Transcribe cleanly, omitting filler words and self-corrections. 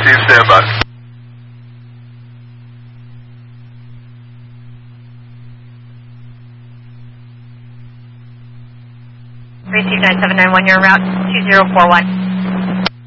Steve, stand by. 32979, you're en route 2041.